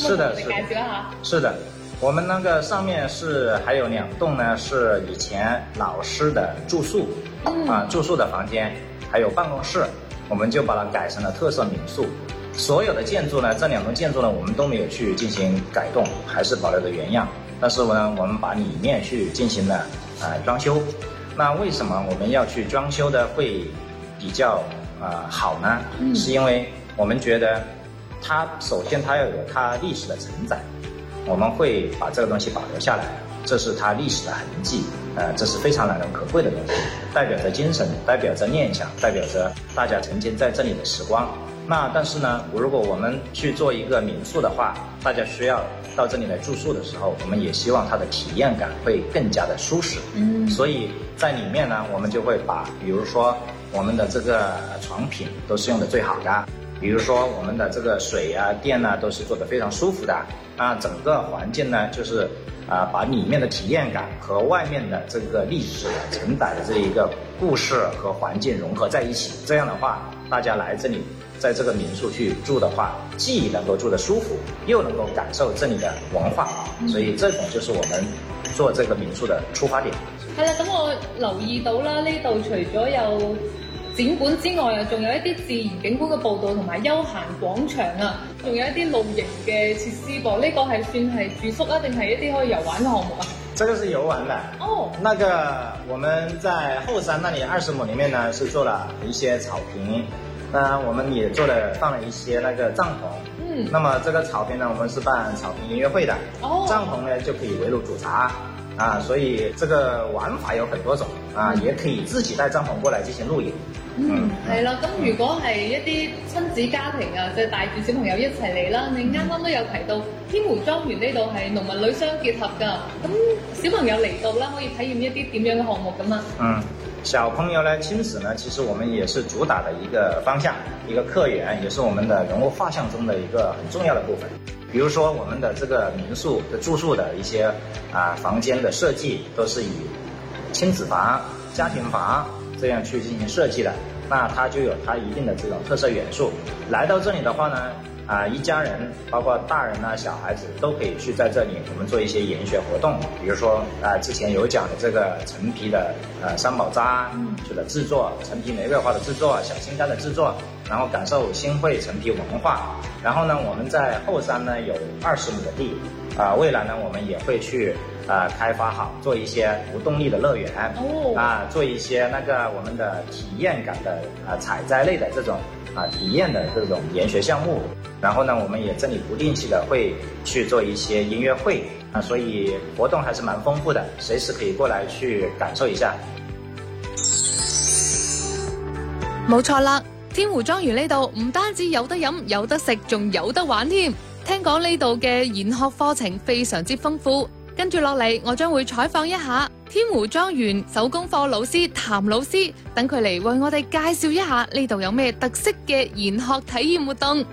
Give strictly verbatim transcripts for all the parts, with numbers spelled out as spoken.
是的， 介紹一下。 是的，我們那個上面是還有兩棟呢，是以前老師的住宿，嗯、啊住宿的房間，還有辦公室，我們就把它改成了特色民宿。所有的建築呢，這兩棟建築呢，我們都沒有去進行改動，還是保留着原樣。但是呢，我們把裡面去進行了啊、呃、裝修。那為什麼我們要去裝修的會比較啊、呃、好呢？嗯，是因為我們覺得它首先它要有它歷史的承載，我們會把這個東西保留下來，這是它歷史的痕跡，呃，這是非常難能可貴的東西，代表着精神，代表着念想，代表着大家曾經在這裡的時光。那但是呢，如果我們去做一個民宿的話，大家需要到這裡來住宿的時候，我們也希望它的體驗感會更加的舒適。嗯，所以在裡面呢，我們就會把，比如說我們的這個床品都是用的最好的，比如說我們的這個水啊、電啊都是做得非常舒服的。啊，整個環境呢，就是啊，把裡面的體驗感和外面的這個歷史承載的這一個故事和環境融合在一起。這樣的話，大家來這裡。在這個民宿去住的話，既能夠住得舒服，又能夠感受這裡的文化，所以這種就是我們做這個民宿的出發點。 係啦，咁我留意到啦，呢度除咗有展館之外啊，仲有一啲自然景觀嘅步道同埋休閒廣場啊，仲有一啲露營嘅設施噃。呢、這個係算係住宿啊，定係一啲可以遊玩嘅項目啊？ 這個是遊玩的哦。那個我們在後山那裡二十畝裡面呢，是做了一些草坪。那我們也做了放了一些那個帳篷，嗯，那麼這個草坪呢，我們是辦草坪音樂會的，哦，帳篷呢就可以圍爐煮茶，啊，所以這個玩法有很多種，啊，也可以自己帶帳篷過來進行露營。 嗯，係啦，咁如果係一啲親子家庭啊，就帶住小朋友一齊嚟啦。你啱啱都有提到天湖莊園呢度係農民旅商結合㗎，咁小朋友嚟到啦，可以體驗一啲點樣嘅項目㗎嘛？嗯。 小朋友呢，親子呢，其實我們也是主打的一個方向，一個客源，也是我們的人物畫像中的一個很重要的部分。比如說，我們的這個民宿的住宿的一些啊房間的設計，都是以親子房、家庭房這樣去進行設計的，那它就有它一定的這種特色元素。來到這裡的話呢，啊，一家人包括大人啊、小孩子都可以去在這裡，我們做一些研學活動，比如說啊，之前有講的這個陳皮的呃三寶渣去的製作，陳皮玫瑰花的製作，小青柑的製作，然後感受新會陳皮文化。然後呢，我們在後山呢有二十畝的地，啊，未來呢我們也會去啊開發好，做一些無動力的樂園，哦，啊，做一些那個我們的體驗感的啊採摘類的這種啊體驗的這種研學項目。然後呢，我們也這裡不定期的會去做一些音樂會啊，所以活動還是蠻豐富的，隨時可以過來去感受一下。 冇錯啦，天湖莊園呢度唔單止有得飲、有得食，仲有得玩添。聽講呢度嘅研學課程非常之豐富。跟住落嚟，我將會採訪一下天湖莊園手工課老師譚老師，等佢嚟為我哋介紹一下呢度有咩特色嘅研學體驗活動。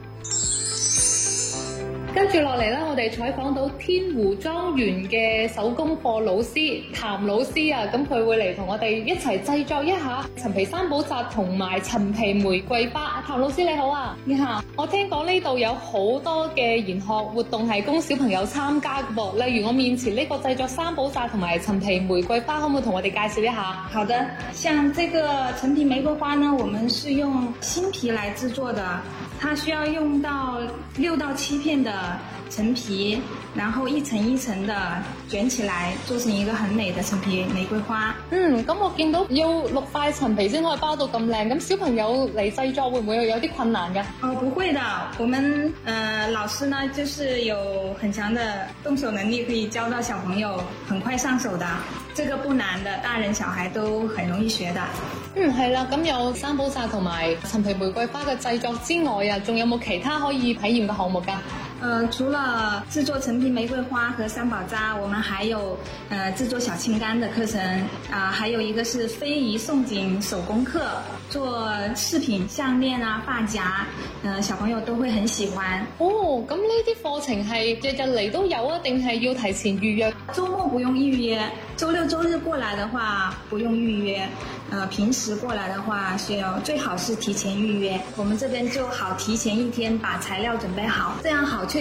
跟住落嚟咧，我哋採訪到天湖莊園嘅手工課老師譚老師啊，咁佢會嚟同我哋一齊製作一下陳皮三寶紮同埋陳皮玫瑰花。譚老師你好啊，你好。我聽講呢度有好多嘅研學活動係供小朋友參加嘅噃，例如我面前呢個製作三寶紮同埋陳皮玫瑰花，可唔可以同我哋介紹一下？ 好的，像這個陳皮玫瑰花呢，我們是用新皮來製作的，它需要用到六到七片的陳皮，然後一層一層的捲起來，做成一個很美的陳皮玫瑰花。 嗯，咁我見到要六塊陳皮先可以包到咁靚，咁小朋友嚟製作會唔會有啲困難㗎？ 哦，不會的，我們呃老師呢就是有很強的動手能力，可以教到小朋友很快上手的。這個不難的，大人小孩都很容易學的。 嗯，係啦，咁有三寶紮同埋陳皮玫瑰花嘅製作之外啊，仲有冇其他可以體驗嘅項目㗎？ 呃，除了製作陳皮玫瑰花和三寶紮，我們還有呃製作小青柑的課程啊、呃，還有一個是非遺頌錦手工課，做飾品、項鏈啊、髮夾，呃，小朋友都會很喜歡。 哦，咁呢啲課程係日日嚟都有啊，定係要提前預約？ 周末不用預約，周六周日過來的話不用預約，呃，平時過來的話需要最好是提前預約，我們這邊就好提前一天把材料準備好，這樣好確